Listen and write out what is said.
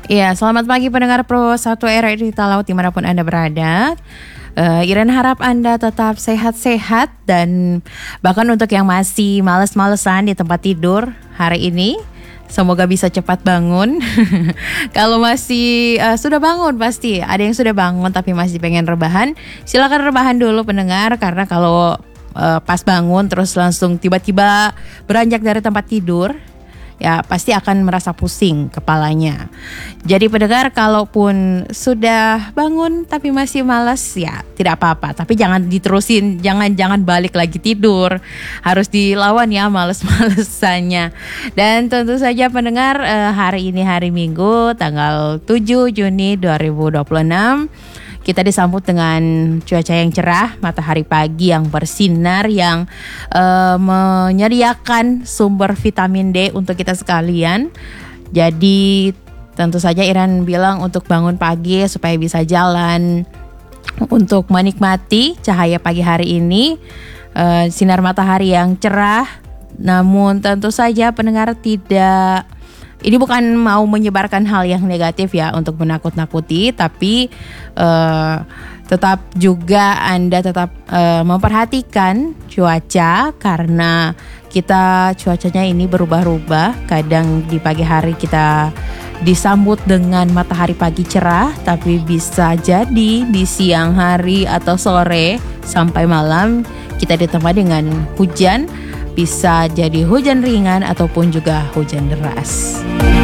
Iya, selamat pagi pendengar Pro 1 RRI Talaut dimanapun Anda berada. Iren harap Anda tetap sehat-sehat dan bahkan untuk yang masih males-malesan di tempat tidur hari ini, semoga bisa cepat bangun. Kalau masih sudah bangun, pasti ada yang sudah bangun tapi masih pengen rebahan, silakan rebahan dulu pendengar, karena kalau pas bangun terus langsung tiba-tiba beranjak dari tempat tidur, ya pasti akan merasa pusing kepalanya. Jadi pendengar, kalaupun sudah bangun tapi masih malas, ya tidak apa-apa. Tapi jangan diterusin, jangan balik lagi tidur. Harus dilawan ya males-malesannya. Dan tentu saja pendengar, hari ini hari Minggu tanggal 7 Juni 2026. Kita disambut dengan cuaca yang cerah, matahari pagi yang bersinar, yang menyediakan sumber vitamin D untuk kita sekalian. Jadi tentu saja Iren bilang untuk bangun pagi supaya bisa jalan, untuk menikmati cahaya pagi hari ini, sinar matahari yang cerah. Namun tentu saja pendengar, ini bukan mau menyebarkan hal yang negatif ya untuk menakut-nakuti, tapi tetap juga Anda tetap memperhatikan cuaca, karena cuacanya ini berubah-ubah. Kadang di pagi hari kita disambut dengan matahari pagi cerah, tapi bisa jadi di siang hari atau sore sampai malam kita ditemani dengan hujan. Bisa jadi hujan ringan ataupun juga hujan deras.